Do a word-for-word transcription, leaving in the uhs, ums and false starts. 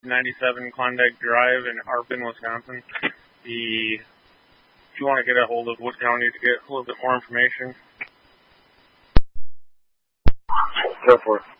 ninety-seven Klondike Drive in Arpin, Wisconsin. The, if you want to get a hold of Wood County to get a little bit more information. Go for it.